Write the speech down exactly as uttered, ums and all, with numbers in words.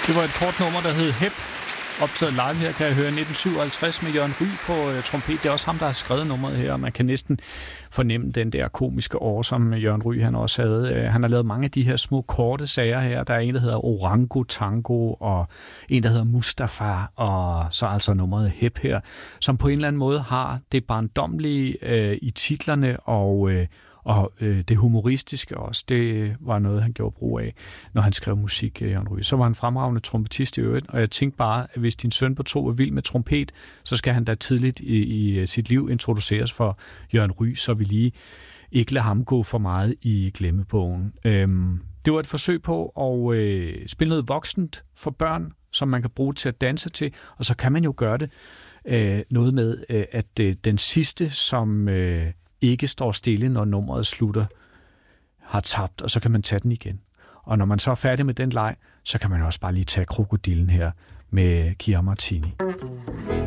Det var et kort nummer, der hed Hep. Optaget live her, kan jeg høre, nitten syvoghalvtreds med Jørgen Ryg på uh, trompet. Det er også ham, der har skrevet nummeret her, og man kan næsten fornemme den der komiske år, som Jørgen Ryg han også havde. Uh, han har lavet mange af de her små, korte sager her. Der er en, der hedder Orango Tango, og en, der hedder Mustafa, og så altså nummeret Hep her, som på en eller anden måde har det barndommelige uh, i titlerne, og uh, Og øh, det humoristiske også, det var noget, han gjorde brug af, når han skrev musik, Jørgen Ryg. Så var han fremragende trompetist i øvrigt, og jeg tænkte bare, at hvis din søn på to er vild med trompet, så skal han da tidligt i, i sit liv introduceres for Jørgen Ryg, så vi lige ikke lader ham gå for meget i glemmebogen. Øhm, det var et forsøg på at øh, spille noget voksent for børn, som man kan bruge til at danse til, og så kan man jo gøre det øh, noget med, øh, at øh, den sidste, som Øh, ikke står stille, når nummeret slutter, har tabt, og så kan man tage den igen. Og når man så er færdig med den leg, så kan man også bare lige tage krokodillen her med Chiara Martini.